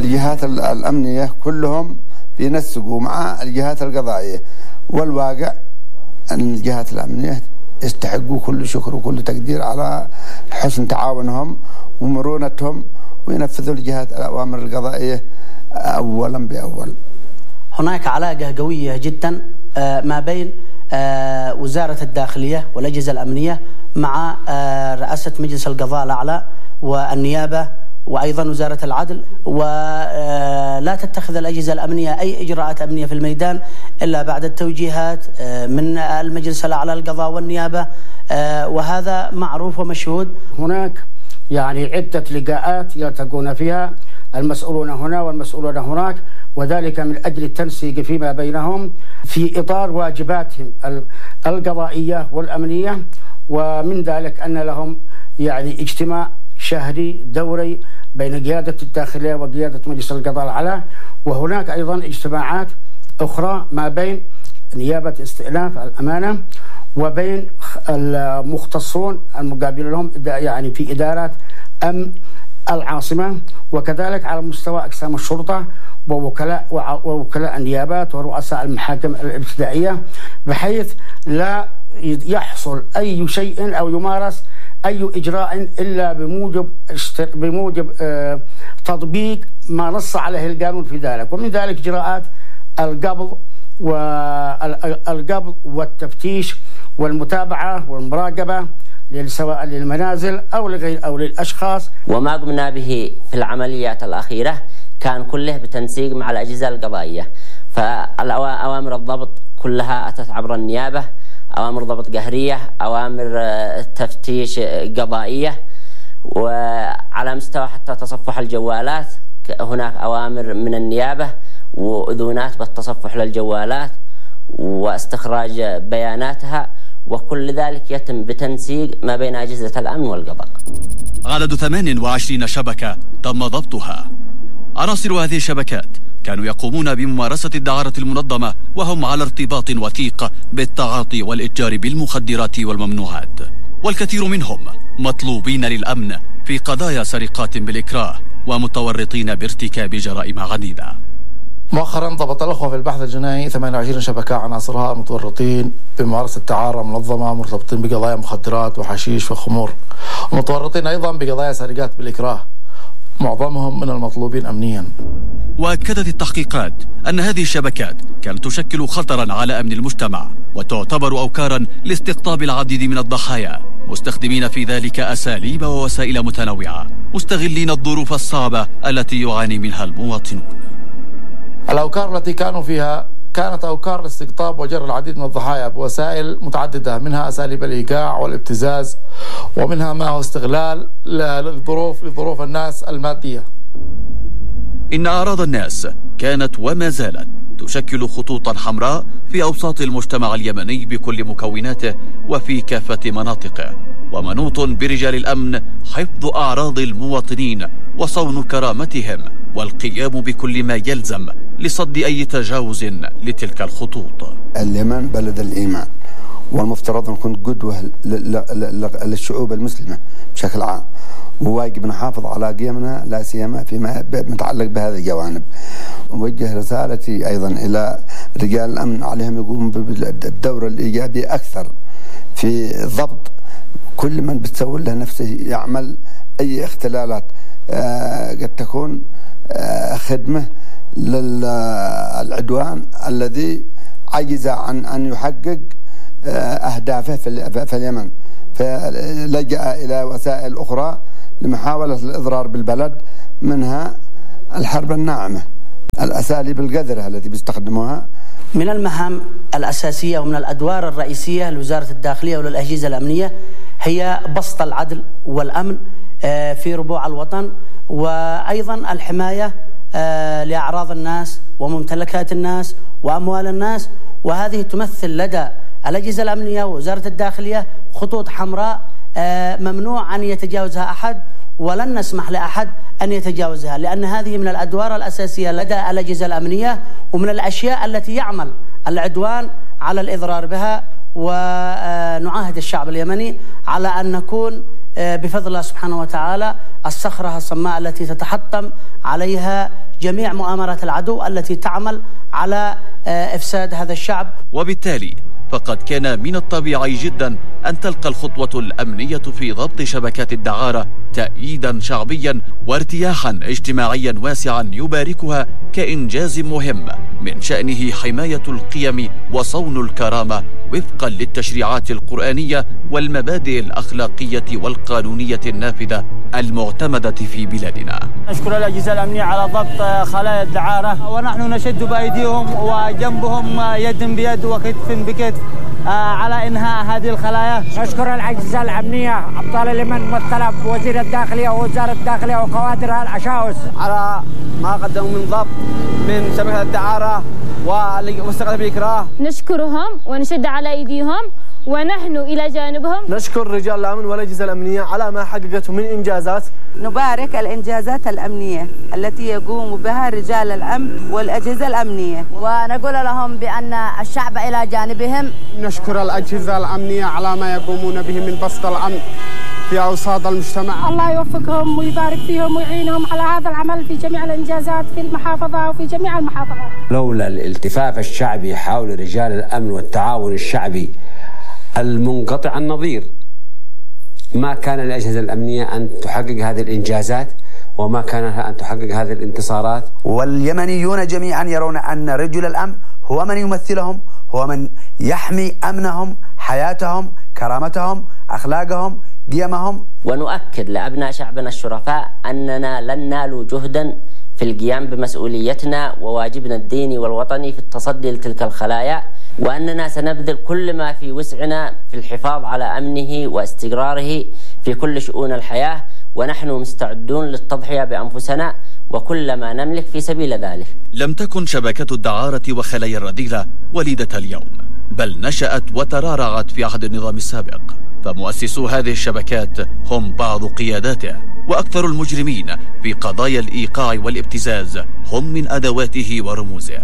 الجهات الأمنية كلهم بينسقوا مع الجهات القضائية، والواقع أن الجهات الأمنية يستحقوا كل شكر وكل تقدير على حسن تعاونهم ومرونتهم، وينفذوا الجهات الأوامر القضائية أولا بأول. هناك علاقة قوية جدا ما بين وزارة الداخلية والأجهزة الأمنية مع رئاسة مجلس القضاء الأعلى والنيابة وأيضا وزارة العدل، ولا تتخذ الأجهزة الأمنية أي إجراءات أمنية في الميدان إلا بعد التوجيهات من المجلس الأعلى للقضاء والنيابة، وهذا معروف ومشهود. هناك يعني عدة لقاءات يلتقون فيها المسؤولون هنا والمسؤولون هناك، وذلك من أجل التنسيق فيما بينهم في إطار واجباتهم القضائية والأمنية. ومن ذلك أن لهم يعني اجتماع شهري دوري بين قيادة الداخلية وقيادة مجلس القضاء الأعلى، وهناك أيضا اجتماعات أخرى ما بين نيابة استئناف الأمانة وبين المختصون المقابل لهم يعني في إدارات أمن العاصمة، وكذلك على مستوى أقسام الشرطة ووكلاء النيابات ورؤساء المحاكم الابتدائية، بحيث لا يحصل أي شيء أو يمارس أي إجراء إلا بموجب تطبيق ما نص عليه القانون في ذلك. ومن ذلك إجراءات القبض والتفتيش والمتابعة والمراقبة سواء للمنازل أو لغير أو للأشخاص. وما قمنا به في العمليات الأخيرة كان كله بتنسيق مع الأجهزة القضائية، فالأوامر الضبط كلها أتت عبر النيابة، أوامر ضبط قهرية، أوامر تفتيش قضائية، وعلى مستوى حتى تصفح الجوالات هناك أوامر من النيابة وأذونات بالتصفح للجوالات واستخراج بياناتها، وكل ذلك يتم بتنسيق ما بين أجهزة الأمن والقضاء. عدد 28 شبكة تم ضبطها. عناصر هذه الشبكات كانوا يقومون بممارسة الدعارة المنظمة، وهم على ارتباط وثيق بالتعاطي والإتجار بالمخدرات والممنوعات، والكثير منهم مطلوبين للأمن في قضايا سرقات بالإكراه ومتورطين بارتكاب جرائم عديدة. مؤخرا ضبط الأخوة في البحث الجنائي 28 شبكة عناصرها متورطين بممارسة الدعارة منظمة، مرتبطين بقضايا مخدرات وحشيش وخمور، ومتورطين أيضا بقضايا سرقات بالإكراه، معظمهم من المطلوبين أمنيا. وأكدت التحقيقات أن هذه الشبكات كانت تشكل خطرا على أمن المجتمع، وتعتبر أوكارا لاستقطاب العديد من الضحايا، مستخدمين في ذلك أساليب ووسائل متنوعة، مستغلين الظروف الصعبة التي يعاني منها المواطنون. الأوكار التي كانوا فيها كانت أوكار لاستقطاب وجر العديد من الضحايا بوسائل متعددة، منها أساليب الإيقاع والابتزاز، ومنها ما هو استغلال لظروف الناس المادية. إن أعراض الناس كانت وما زالت تشكل خطوطا حمراء في أوساط المجتمع اليمني بكل مكوناته وفي كافة مناطقه، ومنوط برجال الأمن حفظ أعراض المواطنين وصون كرامتهم والقيام بكل ما يلزم لصد أي تجاوز لتلك الخطوط. اليمن بلد الإيمان، والمفترض أن نكون قدوة للشعوب المسلمة بشكل عام، وواجب نحافظ على قيمنا لا سيما فيما متعلق بهذه الجوانب. نوجه رسالتي أيضا إلى رجال الأمن، عليهم يقوموا بالدور الإيجابي أكثر في ضبط كل من بتسول له نفسه يعمل أي اختلالات قد تكون خدمة للعدوان الذي عجز عن أن يحقق أهدافه في اليمن، فلجأ إلى وسائل أخرى لمحاولة الإضرار بالبلد، منها الحرب الناعمة، الأساليب القذرة التي بيستخدموها. من المهام الأساسية ومن الأدوار الرئيسية لوزارة الداخلية وللأجهزة الأمنية هي بسط العدل والأمن في ربوع الوطن، وأيضا الحماية لأعراض الناس وممتلكات الناس وأموال الناس، وهذه تمثل لدى الأجهزة الأمنية ووزارة الداخلية خطوط حمراء ممنوع أن يتجاوزها أحد، ولن نسمح لأحد أن يتجاوزها، لأن هذه من الأدوار الأساسية لدى الأجهزة الأمنية ومن الأشياء التي يعمل العدوان على الإضرار بها. ونعاهد الشعب اليمني على أن نكون بفضل الله سبحانه وتعالى الصخرة الصماء التي تتحطم عليها جميع مؤامرات العدو التي تعمل على إفساد هذا الشعب. وبالتالي فقد كان من الطبيعي جدا أن تلقى الخطوة الأمنية في ضبط شبكات الدعارة تأييدا شعبيا وارتياحا اجتماعيا واسعا يباركها كإنجاز مهم من شأنه حماية القيم وصون الكرامة وفقا للتشريعات القرآنية والمبادئ الأخلاقية والقانونية النافذة المعتمدة في بلادنا. نشكر الأجهزة الأمنية على ضبط خلايا الدعارة، ونحن نشد بأيديهم وجنبهم يد بيد وكتف بكتف على إنهاء هذه الخلايا. نشكر الأجهزة الأمنية أبطال اليمن ممثلة بوزير الداخلية ووزارة الداخلية وكوادرها العشاوس على ما قدموا من ضبط من شبكة الدعارة واستغلال بالإكراه. نشكرهم ونشد على أيديهم ونحن إلى جانبهم. نشكر رجال الأمن والأجهزة الأمنية على ما حققته من إنجازات. نبارك الإنجازات الأمنية التي يقوم بها رجال الأمن والأجهزة الأمنية، ونقول لهم بأن الشعب إلى جانبهم. نشكر الأجهزة الأمنية على ما يقومون به من بسط الأمن في أوساط المجتمع. الله يوفقهم ويبارك فيهم ويعينهم على هذا العمل في جميع الإنجازات في المحافظة وفي جميع المحافظات. لولا الالتفاف الشعبي حول رجال الأمن والتعاون الشعبي المنقطع النظير ما كان للأجهزة الأمنية أن تحقق هذه الإنجازات وما كان لها أن تحقق هذه الانتصارات. واليمنيون جميعا يرون أن رجل الأمن هو من يمثلهم، هو من يحمي أمنهم، حياتهم، كرامتهم، أخلاقهم، قيمهم. ونؤكد لأبناء شعبنا الشرفاء أننا لن نالوا جهدا في القيام بمسؤوليتنا وواجبنا الديني والوطني في التصدي لتلك الخلايا، وأننا سنبذل كل ما في وسعنا في الحفاظ على أمنه واستقراره في كل شؤون الحياة، ونحن مستعدون للتضحية بأنفسنا وكل ما نملك في سبيل ذلك. لم تكن شبكة الدعارة وخلايا الرذيلة وليدة اليوم، بل نشأت وترعرعت في عهد النظام السابق، فمؤسسو هذه الشبكات هم بعض قياداته، وأكثر المجرمين في قضايا الإيقاع والابتزاز هم من أدواته ورموزه.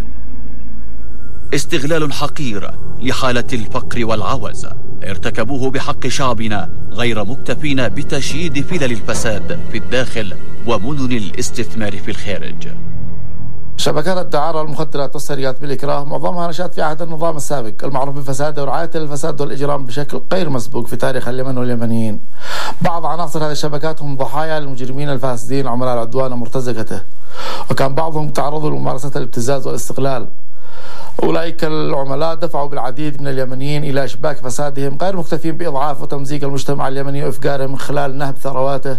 استغلال حقير لحالة الفقر والعوز ارتكبوه بحق شعبنا، غير مكتفين بتشييد فلل الفساد في الداخل ومدن الاستثمار في الخارج. شبكات الدعارة والمخدرات والسرقات بالإكراه معظمها نشأت في عهد النظام السابق المعروف بفساده ورعاية الفساد والإجرام بشكل غير مسبوق في تاريخ اليمن واليمنيين. بعض عناصر هذه الشبكات هم ضحايا للمجرمين الفاسدين عملاء العدوان ومرتزقته، وكان بعضهم تعرضوا لممارسة الابتزاز والاستغلال. أولئك العملاء دفعوا بالعديد من اليمنيين إلى إشباك فسادهم، غير مكتفين بإضعاف وتمزيق المجتمع اليمني وإفقاره من خلال نهب ثرواته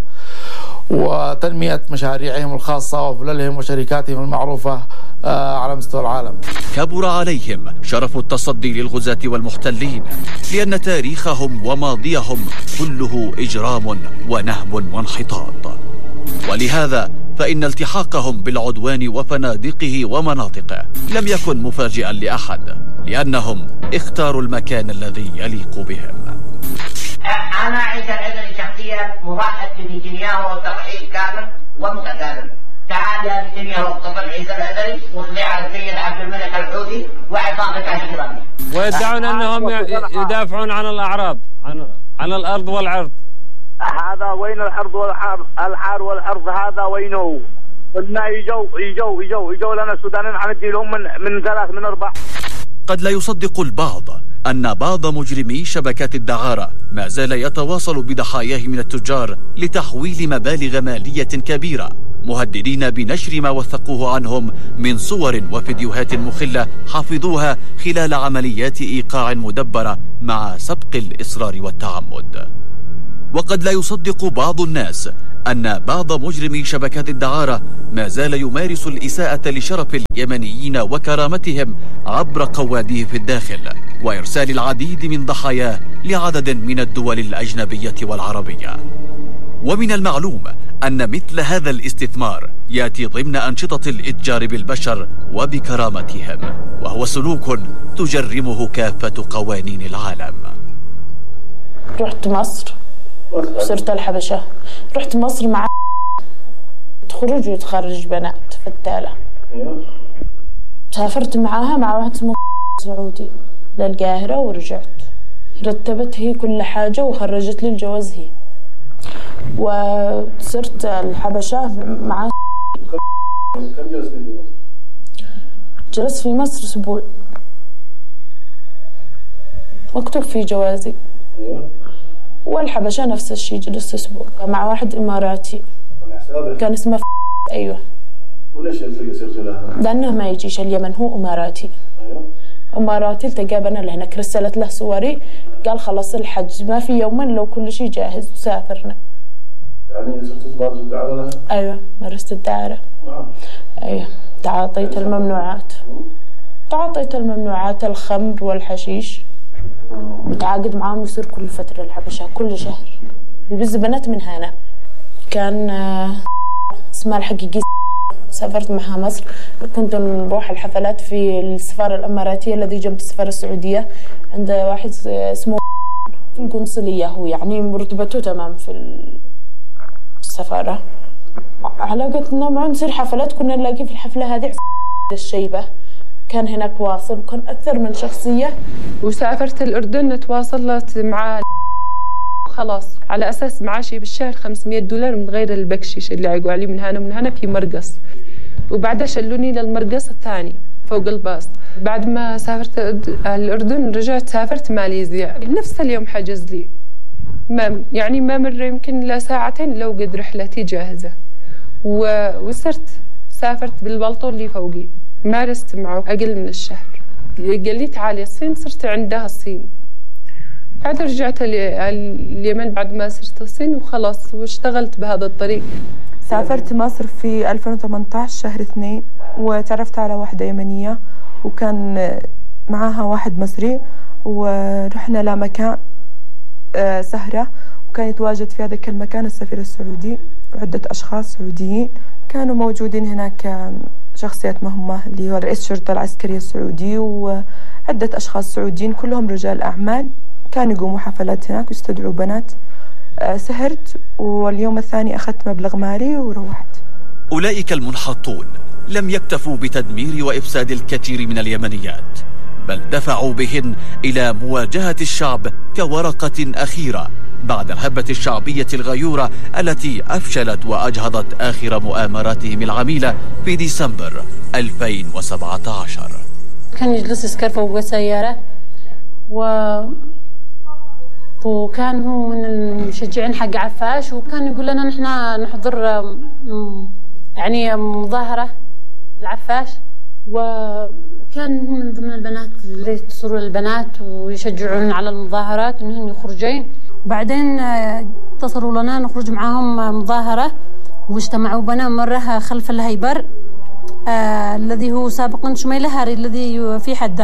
وتنمية مشاريعهم الخاصة وفللهم وشركاتهم المعروفة على مستوى العالم. كبر عليهم شرف التصدي للغزاة والمحتلين، لأن تاريخهم وماضيهم كله إجرام ونهب وانحطاط، ولهذا فإن التحاقهم بالعدوان وفنادقه ومناطقه لم يكن مفاجئا لأحد، لأنهم اختاروا المكان الذي يليق بهم. أنا عيسى العذري شخصيا مرحب بنتنياهو وترحيب كامل ومتكامل. تعال يا نتنياهو اقتطع عيسى العذري واخضع على السيد عبد الملك الحوثي وعصابة الشرامي. ويدعون أنهم يدافعون عن الأعراب، عن الأرض والعرض. هذا وين الحرب والحرب؟ الحار والحرب هذا وينه؟ قلنا يجوا لنا السودانيين حندي لهم من 3 من 4. قد لا يصدق البعض أن بعض مجرمي شبكات الدعارة ما زال يتواصل بضحاياه من التجار لتحويل مبالغ مالية كبيرة، مهددين بنشر ما وثقوه عنهم من صور وفيديوهات مخلة حفظوها خلال عمليات إيقاع مدبرة مع سبق الإصرار والتعمد. وقد لا يصدق بعض الناس أن بعض مجرمي شبكات الدعارة ما زال يمارس الإساءة لشرف اليمنيين وكرامتهم عبر قواديه في الداخل، وإرسال العديد من ضحاياه لعدد من الدول الأجنبية والعربية. ومن المعلوم أن مثل هذا الاستثمار يأتي ضمن أنشطة الإتجار بالبشر وبكرامتهم، وهو سلوك تجرمه كافة قوانين العالم. رحت مصر وصرت الحبشة، رحت مصر مع تخرج وتخرج بنات فتالة، سافرت معاها مع واحد اسمه سعودي للقاهرة ورجعت، رتبت هي كل حاجة وخرجت لي الجواز هي، وصرت الحبشة مع كم جلست في مصر؟ جلست في مصر أسبوع. مكتوب في جوازي. والحبشة نفس الشيء، جلست أسبوع مع واحد إماراتي كان اسمه أيوه. وليش سرت لها؟ لأنه ما يجيش اليمن، هو إماراتي. أيوه. إماراتي التقابلنا لهناك، رسلت له صوري قال خلص الحج ما في يومين لو كل شيء جاهز وسافرنا. يعني صرت تمارس الدعارة لها؟ أيوه مارست الدعارة. نعم. أيوه تعاطيت الممنوعات. تعاطيت الممنوعات، الخمر والحشيش. متعاقد معاهم يصير كل فترة الحبشة كل شهر. يبز بنات من هنا. كان اسمها الحقيقي سافرت معها مصر، كنت نروح الحفلات في السفارة الإماراتية الذي جنب السفارة السعودية، عند واحد اسمه في القنصلية، هو يعني مرتبته تمام في السفارة. علاقتنا معه نصير حفلات، كنا نلاقي في الحفلة هذه الشيبة كان هناك واصل، وكان أكثر من شخصية. وسافرت الأردن تواصلت مع خلاص على أساس معاشي بالشهر $500 من غير البكشيش اللي عيقوا عليه من هنا في مرقص، وبعدها شلوني للمرقص الثاني فوق الباص. بعد ما سافرت الأردن رجعت سافرت ماليزيا، نفس اليوم حجز لي، ما مر يمكن لا ساعتين لو قد رحلتي جاهزة. وصرت سافرت بالبلطو اللي فوقي، مارست معه أقل من الشهر، قال لي تعالي الصين، صرت عندها الصين. بعد رجعت اليمن بعد ما صرت الصين وخلاص، واشتغلت بهذا الطريق. سافرت مصر في 2018 شهر 2، وتعرفت على واحدة يمنية وكان معها واحد مصري، ورحنا لمكان سهرة، وكان يتواجد في هذا المكان السفير السعودي وعدة أشخاص سعوديين كانوا موجودين هناك، شخصيات مهمة اللي هو رئيس الشرطة العسكرية السعودي وعدة أشخاص سعوديين كلهم رجال أعمال، كانوا يقوموا حفلات هناك ويستدعوا بنات. سهرت، واليوم الثاني أخذت مبلغ مالي وروحت. أولئك المنحطون لم يكتفوا بتدمير وإفساد الكثير من اليمنيات، بل دفعوا بهن إلى مواجهة الشعب كورقة أخيرة بعد الهبة الشعبية الغيورة التي أفشلت وأجهضت آخر مؤامراتهم العميلة في ديسمبر 2017. كان يجلس يسكر فوق سيارة وكان هو من المشجعين حق عفاش، وكان يقول لنا نحن نحضر مظاهرة العفاش، وكان هو من ضمن البنات اللي يتصلوا البنات ويشجعون على المظاهرات انهم يخرجين. وبعدين اتصلوا لنا نخرج معاهم مظاهرة، واجتمعوا بنا مرة خلف الهيبر الذي هو سابقا شميلة هاري الذي في حده،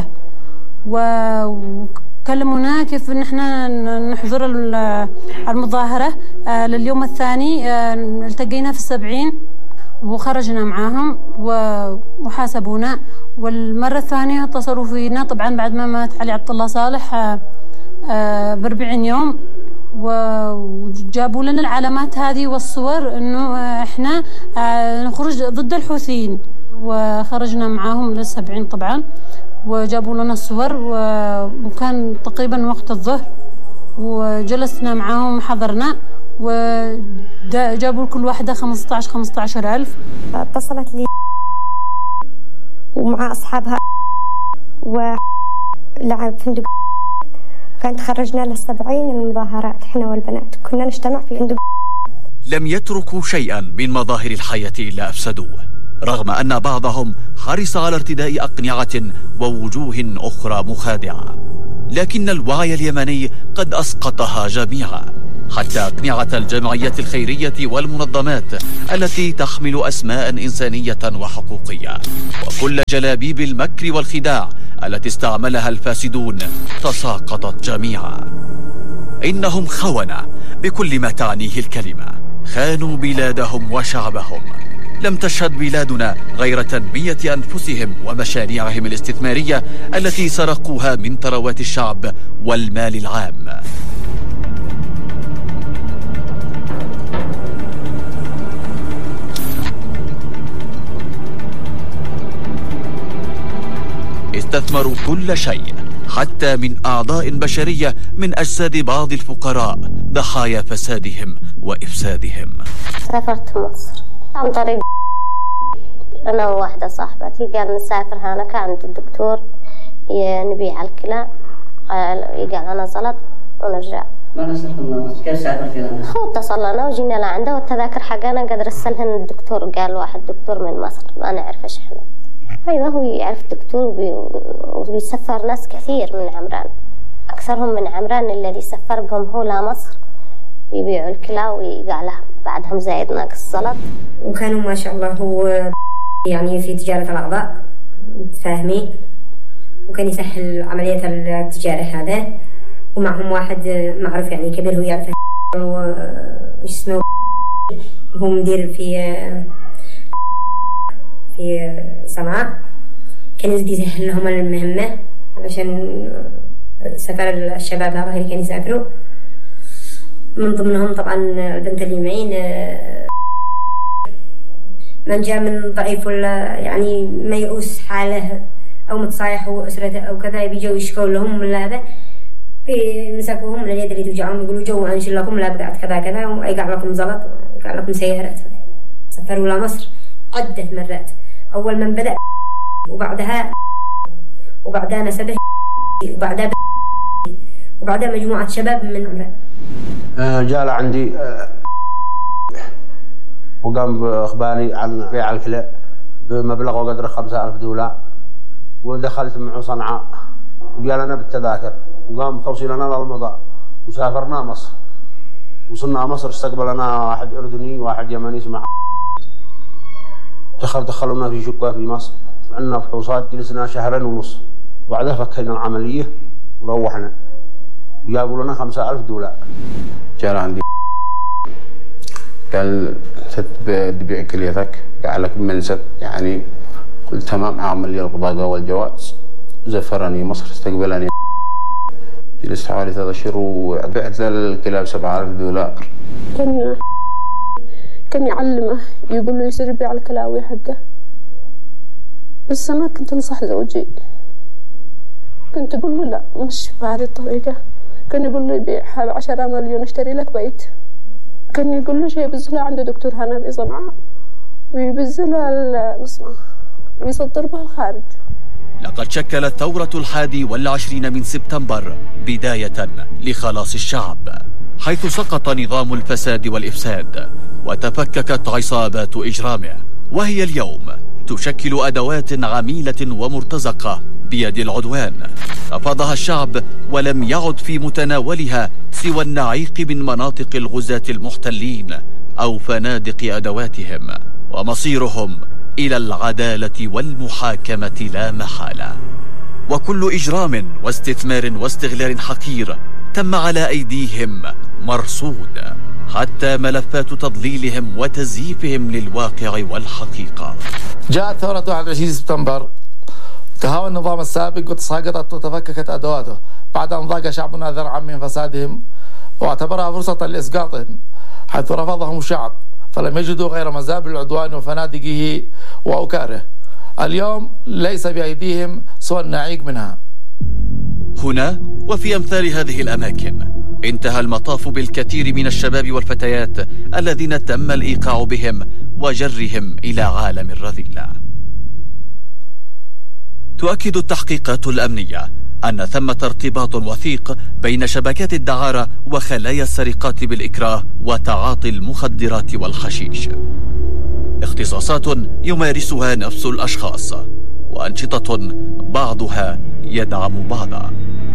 وكلمونا كيف نحن نحضر المظاهرة. لليوم الثاني التقينا في 70 وخرجنا معاهم وحاسبونا. والمرة الثانية اتصلوا فينا طبعا بعد ما مات علي عبد الله صالح ب40 يوم، وجابوا لنا العلامات هذه والصور انه احنا نخرج ضد الحوثيين، وخرجنا معاهم لل70 طبعا، وجابوا لنا الصور، وكان تقريبا وقت الظهر، وجلسنا معاهم حضرنا، وجابوا كل واحدة 15,000. اتصلت لي ومع أصحابها ولعب فندق، كانت خرجنا ل70 المظاهرات احنا والبنات، كنا نجتمع في فندق. لم يتركوا شيئا من مظاهر الحياة إلا أفسدوه، رغم أن بعضهم حرص على ارتداء أقنعة ووجوه أخرى مخادعة، لكن الوعي اليمني قد أسقطها جميعا، حتى أقنعة الجمعيات الخيرية والمنظمات التي تحمل أسماء إنسانية وحقوقية، وكل جلابيب المكر والخداع التي استعملها الفاسدون تساقطت جميعا. إنهم خونة بكل ما تعنيه الكلمة، خانوا بلادهم وشعبهم. لم تشهد بلادنا غير تنمية أنفسهم ومشاريعهم الاستثمارية التي سرقوها من ثروات الشعب والمال العام. استثمروا كل شيء، حتى من أعضاء بشرية من أجساد بعض الفقراء، ضحايا فسادهم وإفسادهم. سافرت مصر عن طريق أنا وواحدة صاحبتي قال نسافر هناك عند الدكتور نبيع الكلى، قال أنا زلط ونرجع. ما نسافر كيف سافرتي؟ هو اتصل لنا وجينا لعنده والتذاكر حقنا قد رسلهن الدكتور، قال واحد دكتور من مصر ما نعرفش احنا. أيوة هو يعرف الدكتور وبيسفر ناس كثير من عمران، أكثرهم من عمران الذي سفر بهم هو لمصر يبيعوا الكلى ويقالها بعدهم زايد ناقص زلط. وكانوا ما شاء الله هو يعني في تجارة الأعضاء متفاهمين، وكان يسهل عملية التجارة هذا، ومعهم واحد معروف يعني كبير هو يعرف وش اسمه، هو مدير في صنعاء، كان يزيد يسهل لهم المهمة علشان سفر الشباب هذا اللي كانوا يسافروا. من ضمنهم طبعا البنت اللي معين من جاء من ضعيف ولا يعني ما يؤوس حاله أو متصايح وأسرته أو كذا، بيجوا يشكوا لهم من هذا، بيمسكوهم من اليد اللي توجعهم يقولوا جو أنشل لكم لا بدأت كذا كذا ويقع لكم زلط ويقع لكم سيارات. سافروا لمصر عدة مرات، أول من بدأ وبعدها نسبه وبعدها مجموعة شباب من عمره. جاء عندي وقام بإخباري عن بيع الكلى بمبلغ وقدر $5000، ودخلت معه صنعاء وقال أنا بالتذاكر، وقام توصيلنا للمضاء وسافرنا مصر. وصلنا مصر استقبلنا واحد أردني واحد يمني اسمه دخلونا في شقة في مصر، عندنا فحوصات، جلسنا 2.5 شهر، وبعدها فكينا العملية وروحنا. جابوا لنا $5000. جاء عندي قال تبيع كليتك، قال لك منسب يعني. قلت تمام، عامل لي البطاقة والجواز، زفرني مصر استقبلني. جلست حوالي 3 أشهر وبعت الكلاب $7000. كان يعلمه يقول له يصير يبيع الكلاوي حقه، بس أنا كنت أنصح زوجي، كنت أقول له لا مش بهذه الطريقة. كان يقول له يبيع 10 مليون اشتري لك بيت. كان يقول له شيء يبزله عنده دكتور هنا في صنعاء ويبزله المصنع ويصدر بها الخارج. لقد شكلت ثورة 21 من سبتمبر بداية لخلاص الشعب، حيث سقط نظام الفساد والإفساد وتفككت عصابات إجرامه، وهي اليوم تشكل أدوات عميلة ومرتزقة بيد العدوان. رفضها الشعب ولم يعد في متناولها سوى النعيق من مناطق الغزاة المحتلين أو فنادق أدواتهم، ومصيرهم إلى العدالة والمحاكمة لا محالة. وكل إجرام واستثمار واستغلال حقير تم على أيديهم مرصود، حتى ملفات تضليلهم وتزييفهم للواقع والحقيقة. جاءت ثورة 21 سبتمبر، تهاوى النظام السابق وتساقطت وتفككت أدواته بعد أن ضاق شعبنا ذرعا من فسادهم واعتبرها فرصة لإسقاطهم، حيث رفضهم الشعب فلم يجدوا غير مزابل العدوان وفنادقه وأوكاره. اليوم ليس بأيديهم سوى النعيق منها. هنا وفي أمثال هذه الأماكن انتهى المطاف بالكثير من الشباب والفتيات الذين تم الإيقاع بهم وجرهم إلى عالم الرذيلة. تؤكد التحقيقات الأمنية أن ثمة ارتباط وثيق بين شبكات الدعارة وخلايا السرقات بالإكراه وتعاطي المخدرات والحشيش، اختصاصات يمارسها نفس الأشخاص، وأنشطة بعضها يدعم بعضا.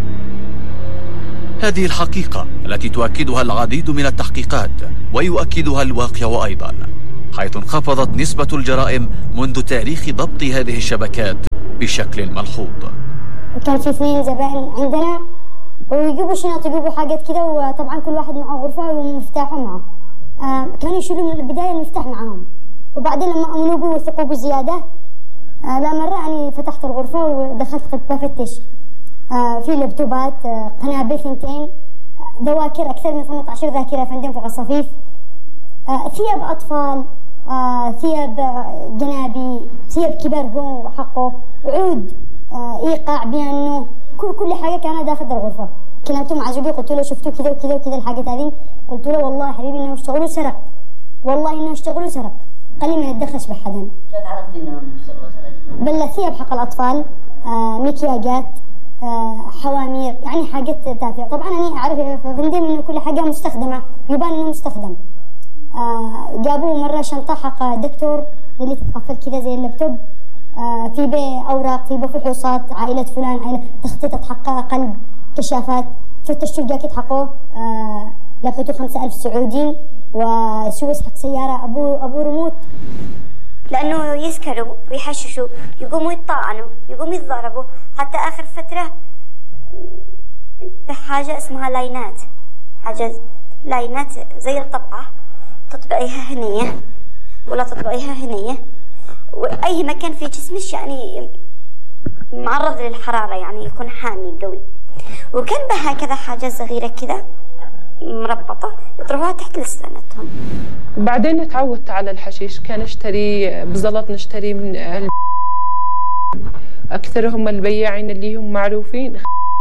هذه الحقيقة التي تؤكدها العديد من التحقيقات ويؤكدها الواقع أيضا، حيث انخفضت نسبة الجرائم منذ تاريخ ضبط هذه الشبكات بشكل ملحوظ. كان في 2 زبائن عندنا ويجيبوا شنط، يجيبوا حاجات كده، وطبعا كل واحد معه غرفة ومفتاحه معه. كانوا يشيلوا من البداية المفتاح معهم، وبعدين لما أمنوا وثقوا بزيادة لا مرة يعني فتحت الغرفة ودخلت كنت بفتش في لابتوبات، قنابل 2، ذواكر أكثر من 18 ذاكرة فندم فوق الصفيف، ثياب أطفال، ثياب جنابي، ثياب كبار هو حقه، عود إيقاع بيانو، كل حاجة كانت داخل الغرفة. كلمته مع زوجي قلت له شفتوا كذا وكذا وكذا الحاجات هذه، قلت له والله يا حبيبي إنه اشتغلوا سرق، والله إنه اشتغلوا سرق. قليل ما يتدخلش بحدا. كيف عرفتي انهم يشتغلوا سرقة؟ بالثياب حق الاطفال، مكياجات، حوامير، يعني حاجات تافهه. طبعا انا اعرف فندم انه كل حاجه مستخدمه، يبان انه مستخدم. جابوه مره شنطه حق دكتور اللي تتقفل كذا زي اللابتوب، في بيه اوراق، في بيه فحوصات عائله فلان، عائله تخطيطات حق قلب، كشافات. فتشتوا الجاكيت حقه، لقيته 5000 سعودي، وسويس حق سياره ابو ريموت. لانه يسكروا ويحششوا، يقوموا يطعنوا، يقوموا يتضربوا. حتى اخر فتره بحاجه اسمها لاينات، حاجه لاينات زي الطبعه، تطبعيها هنيه ولا تطبعيها هنيه، واي مكان في جسمك يعني معرض للحراره، يعني يكون حامي قوي. وكان بها كذا حاجه صغيره كذا مربطه يطرحوها تحت لسانتهم. بعدين تعودت على الحشيش، كان اشتري بزلط، نشتري من اكثرهم البياعين اللي هم معروفين،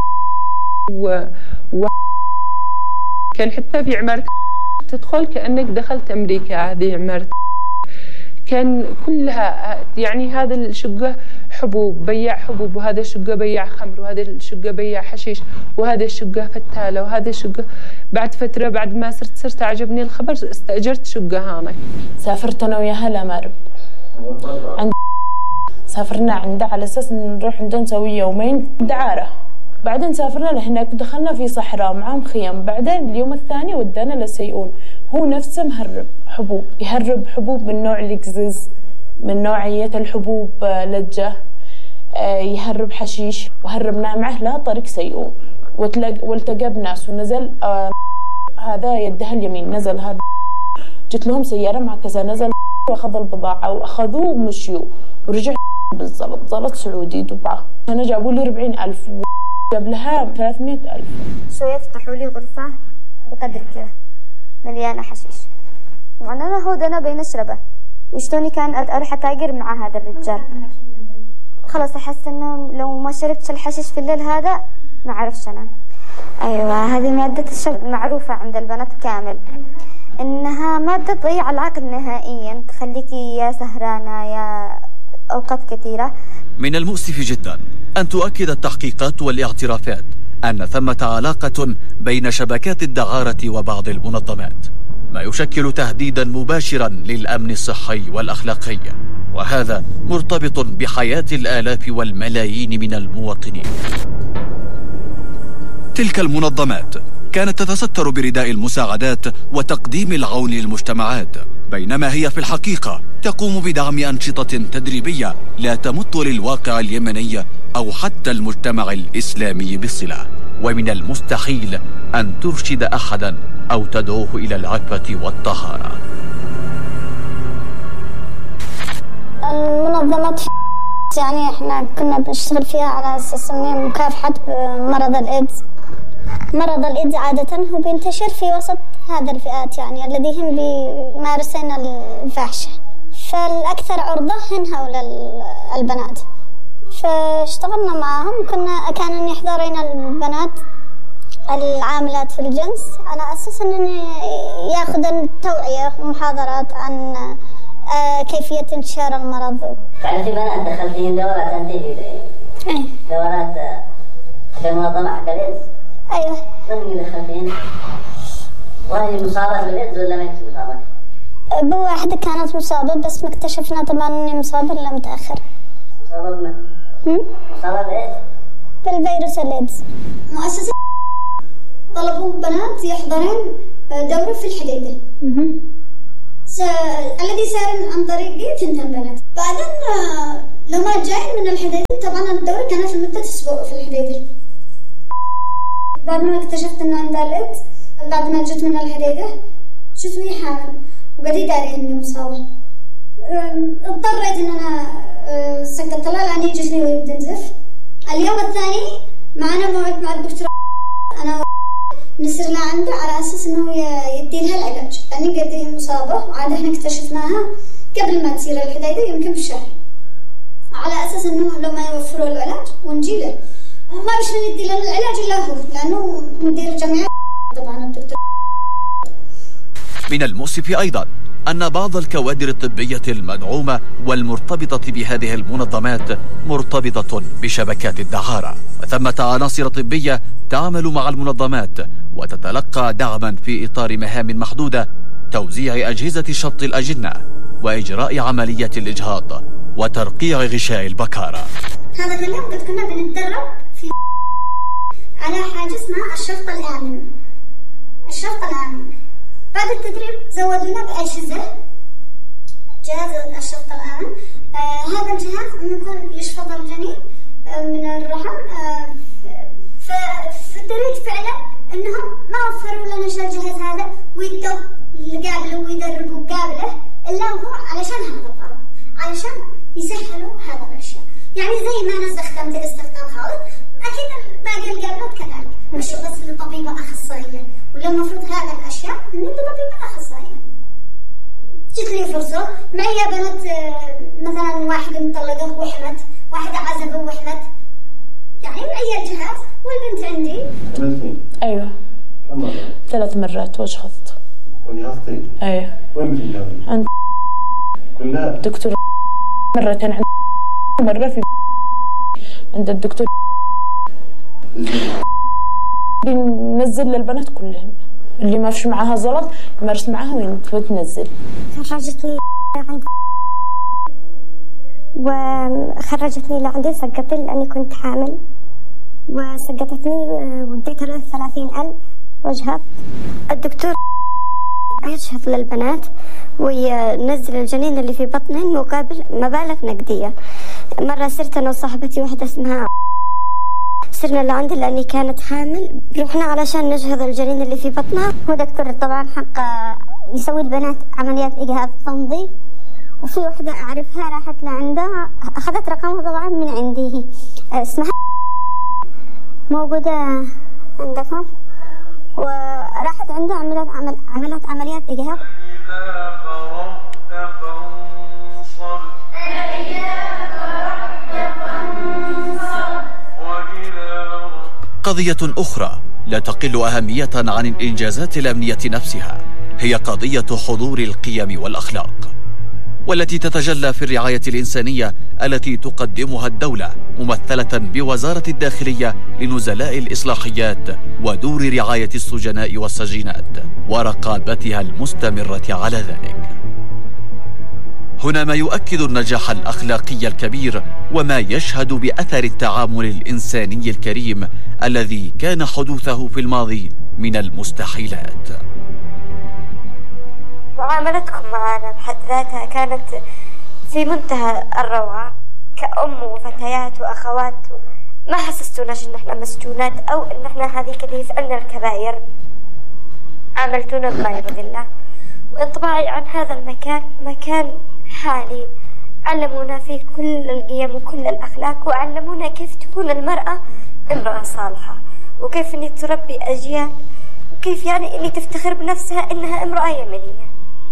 كان حتى في عمارة تدخل كأنك دخلت أمريكا. هذه عمارة كان كلها يعني هذا الشقة حبوب، بياع حبوب، وهذا الشقة بياع خمر، وهذا الشقة بياع حشيش، وهذا الشقة فتالة، وهذا الشقة. بعد فترة بعد ما صرت عجبني الخبر، استأجرت شقة هانك. سافرت أنا وياها لمرب، سافرنا عنده على أساس نروح عنده نسوي يومين دعارة. بعدين سافرنا لهناك، دخلنا في صحراء معهم خيم. بعدين اليوم الثاني ودانا لسيئون. هو نفسه مهرب حبوب، يهرب حبوب من نوع الإكزيز، من نوعية الحبوب لجة، يهرب حشيش. وهربنا معه لا طريق سيئون، والتقى بناس ونزل. هذا يده اليمين نزل، هذا جت لهم سيارة مع كذا، نزل واخذ البضاعة واخذوه ومشيوا، ورجع بالزلط، زلط سعودي دبعة. أنا جابوا لي 40,000 جاب لها 300,000. شوية فتحوا لي غرفة بقدر كذا مليانة حشيش، وعندنا هو أنا بنشربه. وشلوني كان أروح أتاجر مع هذا الرجال. خلاص أحس إنه لو ما شربت الحشيش في الليل هذا ما أعرفش أنا. أيوة، هذه مادة الشرب معروفة عند البنات كامل، إنها مادة تضيع العقل نهائيا، تخليكي يا سهرانة يا أوقات كثيرة. من المؤسف جدا أن تؤكد التحقيقات والاعترافات أن ثمة علاقة بين شبكات الدعارة وبعض المنظمات، ما يشكل تهديدا مباشرا للأمن الصحي والأخلاقي، وهذا مرتبط بحياة الآلاف والملايين من المواطنين. تلك المنظمات كانت تتستر برداء المساعدات وتقديم العون للمجتمعات، بينما هي في الحقيقة تقوم بدعم أنشطة تدريبية لا تمت للواقع اليمني أو حتى المجتمع الإسلامي بصلة، ومن المستحيل أن ترشد أحدا أو تدعوه إلى العفة والطهارة. المنظمات يعني احنا كنا بنشتغل فيها على أساس مكافحة مرض الإيدز. مرض الإيدز عادة هو بينتشر في وسط هذا الفئات، يعني الذين هم بيمارسين الفحش، فالأكثر عرضة هن هؤلاء البنات. فاشتغلنا معهم، كانوا يحضرين البنات العاملات في الجنس على أساس أنهم يأخذ التوعية ومحاضرات عن كيفية انتشار المرض. يعني في بنات دخلتين دورات أنت؟ ايه دورات في المنظمة حق الإيدز؟ أيوه. من دخلتين؟ وهي مصابة بالإيدز ولا ما كنت مصابة؟ بواحدة كانت مصابة، بس ما اكتشفنا طبعا إني مصابة إلا متأخر. مصابة بمن؟ مصابة بالإيدز؟ بالفيروس الإيدز. مؤسسة طلبوا بنات يحضرين دورة في الحديدة. الذي صار عن طريقي ثنتين بنات. بعدين لما جايين من الحديدة، طبعا الدورة كانت لمدة أسبوع في الحديدة. بعد ما اكتشفت إنه عندها الإيدز، بعد ما جيت من الحديدة شفتني حامل وقدي داري إني مصابة. اضطريت إن أنا سكت لها لأني جسمي بتنزف. اليوم الثاني معنا موعد مع الدكتور، أنا نسر لها عنده على أساس إنه يدي لها العلاج، لأني قدي مصابة. عاد إحنا اكتشفناها قبل ما تصير الحديدة يمكن بشهر، على أساس إنه لما يوفروا العلاج ونجي له ما بش ندي له العلاج إلا هو، لأنه مدير الجامعة طبعا الدكتور. من المؤسف أيضا أن بعض الكوادر الطبية المدعومة والمرتبطة بهذه المنظمات مرتبطة بشبكات الدعارة، وثمة عناصر طبية تعمل مع المنظمات وتتلقى دعما في إطار مهام محدودة، توزيع أجهزة شط الأجنة وإجراء عملية الإجهاض وترقيع غشاء البكارة. هذا اليوم قد كنا بنتدرب على حاجة اسمها الشرط الآمن. الشرط الآمن بعد التدريب زودونا بأجهزة، جهاز الشرط الآمن. هذا الجهاز مثلا يشفط الجنين من الرحم. فالدليل فعلا انهم ما وفروا لنا الجهاز هذا ويدوا اللي قابله ويدربوا قابله الا هو علشان هذا الغرض، علشان يسهلوا هذا الاشياء. يعني زي ما انا استخدمت استخدام خاطئ اكيد باقي القابلات كذلك، مش بس لطبيبه اخصائيه، ولا المفروض هذه الاشياء من لطبيبه اخصائيه. جت لي فرصه معي بنت مثلا واحده مطلقه وحمت، واحده عزبه وحمت، يعني معي الجهاز والبنت عندي. ايوه 3 مرات وجهضت. وجهضتي؟ ايوه. وين بتجهضي؟ عند كلها؟ دكتور مرتين، عند مرة في عند الدكتور. بننزل للبنات كلهن اللي ما فيش معاها زلط يمارس معاها وتنزل. خرجتني عند وخرجتني لعندي سقطت لأني كنت حامل، وسقطتني وديتها له 30,000 وجهض. الدكتور يجهض للبنات وينزل الجنين اللي في بطنهن مقابل مبالغ نقدية. مرة صرت أنا وصاحبتي واحدة اسمها صرنا لعندي لأني كانت حامل، رحنا علشان نجهض الجنين اللي في بطنها. هو دكتور طبعا حق يسوي البنات عمليات إجهاض تنظيف، وفي واحدة أعرفها راحت لعندها أخذت رقمها طبعا من عندي، اسمها موجودة عندكم، وراحت عندها عملت عمليات إجهاض. قضية أخرى لا تقل أهمية عن الإنجازات الأمنية نفسها هي قضية حضور القيم والأخلاق، والتي تتجلى في الرعاية الإنسانية التي تقدمها الدولة ممثلة بوزارة الداخلية لنزلاء الإصلاحيات ودور رعاية السجناء والسجينات ورقابتها المستمرة على ذلك. هنا ما يؤكد النجاح الأخلاقي الكبير وما يشهد بأثر التعامل الإنساني الكريم الذي كان حدوثه في الماضي من المستحيلات. معاملتكم معنا بحد ذاتها كانت في منتهى الروعة كأم وفتيات وأخوات. ما حسستوناش إن احنا مسجونات أو إن احنا هذيك اللي يفعلنا الكبائر. عاملتونا بما يرضي الله. وانطباعي عن هذا المكان مكان حالي، علمونا فيه كل القيم وكل الأخلاق، وعلمونا كيف تكون المرأة امرأة صالحة، وكيف إني تربي أجيال، وكيف يعني إني تفتخر بنفسها إنها امرأة يمنية.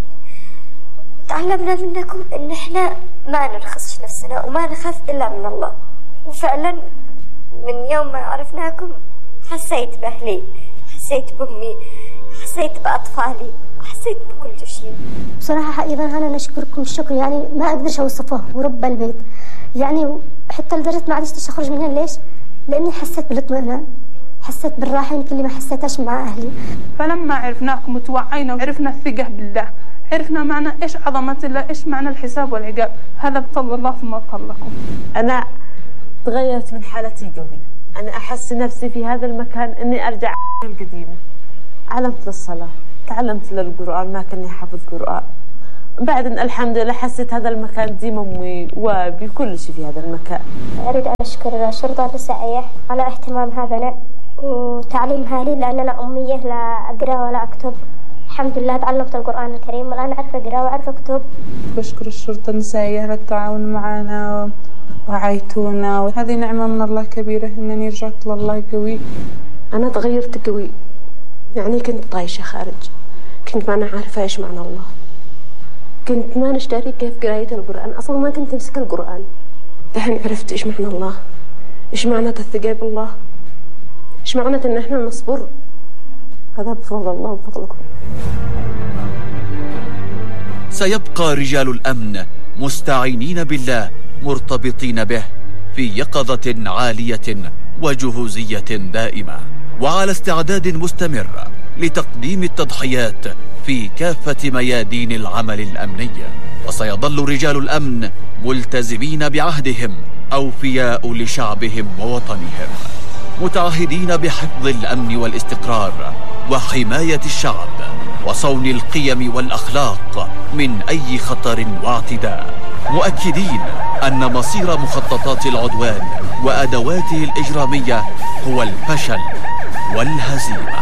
تعلمنا منكم إن إحنا ما نرخصش نفسنا وما نخاف إلا من الله. وفعلا من يوم ما عرفناكم حسيت بأهلي، حسيت بأمي، حسيت بأطفالي، حسيت بكل شيء. بصراحة أيضا أنا نشكركم الشكر يعني ما أقدرش أوصفه، ورب البيت يعني حتى لدرجة ما عرفتش أخرج منها. ليش؟ لأني حسيت بالاطمئنان، حسيت بالراحة يمكن اللي ما حسيتهاش مع أهلي. فلما عرفناكم وتوعينا وعرفنا الثقة بالله، عرفنا معنى إيش عظمة الله، إيش معنى الحساب والعقاب. هذا بفضل الله ثم بفضلكم. أنا تغيرت من حالتي قوي. أنا أحس نفسي في هذا المكان إني أرجع القديمة. علمت للصلاة، تعلمت للقرآن، ما كني حافظ قرآن. بعد الحمد لله حسيت هذا المكان ديم أمي وبكل شيء في هذا المكان. أريد أن أشكر شرطة السعية على اهتمامها بنا وتعليمها لي، لأن أنا أمية لا أقرأ ولا أكتب. الحمد لله تعلمت القرآن الكريم والآن أعرف أقرأ وأعرف أكتب. بشكر الشرطة النسائية على التعاون معنا وعيتونا، وهذه نعمة من الله كبيرة إنني رجعت لله قوي. أنا تغيرت قوي، يعني كنت طايشة خارج، كنت ما أنا عارفة إيش معنى الله، كنت ما نشتري كيف قراية القرآن، أصلا ما كنت أمسك القرآن. الحين عرفت إيش معنى الله، إيش معنى الثقة بالله، إيش معنى إن إحنا نصبر. هذا بفضل الله وبفضلكم. سيبقى رجال الأمن مستعينين بالله مرتبطين به في يقظة عالية وجهوزية دائمة، وعلى استعداد مستمر لتقديم التضحيات في كافة ميادين العمل الأمني. وسيظل رجال الأمن ملتزمين بعهدهم أوفياء لشعبهم ووطنهم، متعهدين بحفظ الأمن والاستقرار وحماية الشعب وصون القيم والأخلاق من أي خطر واعتداء، مؤكدين أن مصير مخططات العدوان وأدواته الإجرامية هو الفشل والهزيمة.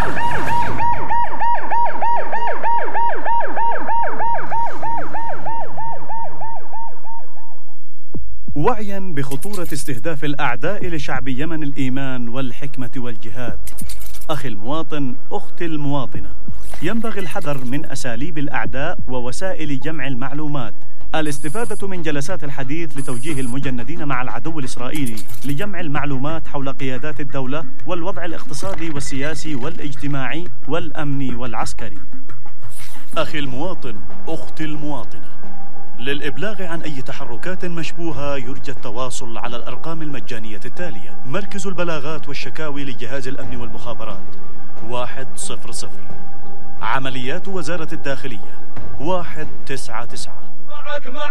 وعيا بخطورة استهداف الأعداء لشعب يمن الإيمان والحكمة والجهاد، أخي المواطن، أختي المواطنة، ينبغي الحذر من أساليب الأعداء ووسائل جمع المعلومات، الاستفادة من جلسات الحديث لتوجيه المجندين مع العدو الإسرائيلي لجمع المعلومات حول قيادات الدولة والوضع الاقتصادي والسياسي والاجتماعي والأمني والعسكري. أخي المواطن، أختي المواطنة، للإبلاغ عن أي تحركات مشبوهة يرجى التواصل على الأرقام المجانية التالية: مركز البلاغات والشكاوي لجهاز الأمن والمخابرات 100، عمليات وزارة الداخلية 199.